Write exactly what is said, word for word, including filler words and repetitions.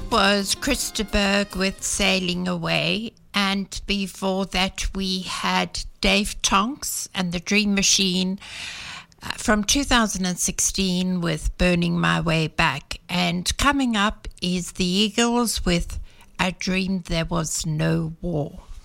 Was Krista Berg with Sailing Away, and before that we had Dave Tonks and the Dream Machine uh, from two thousand sixteen with Burning My Way Back. And coming up is the Eagles with I Dreamed There Was No War.